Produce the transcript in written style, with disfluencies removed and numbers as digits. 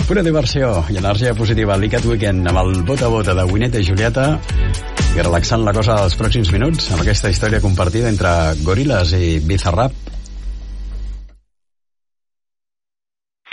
Pura diversió i energia positiva. Licat Weekend amb el bota a bota de Wineta i Julieta, i relaxant la cosa dels pròxims minuts amb aquesta història compartida entre Gorillaz i Bizarrap.